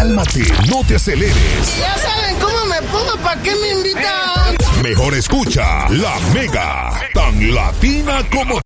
Cálmate, no te aceleres. Ya saben cómo me pongo, ¿para qué me invitan? Mejor escucha La Mega, tan latina como